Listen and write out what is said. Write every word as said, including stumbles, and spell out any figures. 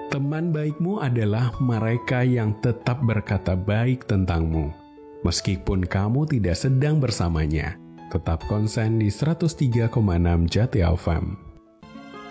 Teman baikmu adalah mereka yang tetap berkata baik tentangmu. Meskipun kamu tidak sedang bersamanya, tetap konsen di seratus tiga koma enam Jati F M.